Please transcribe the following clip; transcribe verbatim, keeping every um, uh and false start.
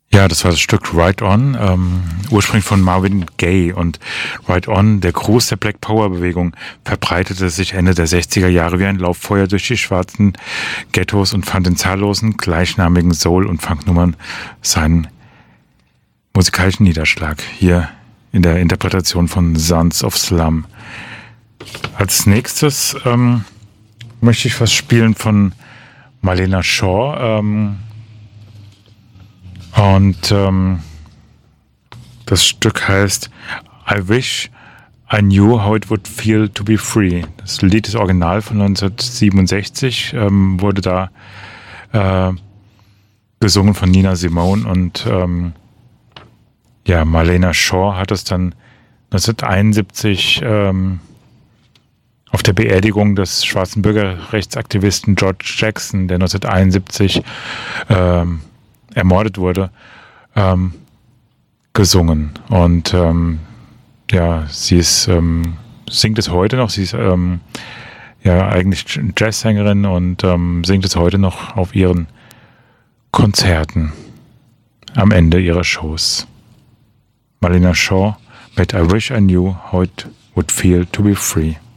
Ja, das war das Stück Right On, ähm, ursprünglich von Marvin Gaye. Und Right On, der Gruß der Black Power-Bewegung, verbreitete sich Ende der sechziger Jahre wie ein Lauffeuer durch die schwarzen Ghettos und fand in zahllosen gleichnamigen Soul- und Funknummern seinen musikalischen Niederschlag. Hier in der Interpretation von Sons of Slum. Als nächstes ähm, möchte ich was spielen von Marlena Shaw. Ähm, Und ähm, das Stück heißt I Wish I Knew How It Would Feel to Be Free. Das Lied ist original von neunzehnhundertsiebenundsechzig, ähm, wurde da äh, gesungen von Nina Simone und ähm, ja, Marlena Shaw hat es dann neunzehnhunderteinundsiebzig ähm, auf der Beerdigung des schwarzen Bürgerrechtsaktivisten George Jackson, der neunzehnhunderteinundsiebzig ähm, ermordet wurde, ähm, gesungen. Und ähm, ja, sie ist, ähm, singt es heute noch. Sie ist ähm, ja eigentlich Jazzsängerin und ähm, singt es heute noch auf ihren Konzerten am Ende ihrer Shows. Marlena Shaw mit I Wish I Knew How It Would Feel to Be Free.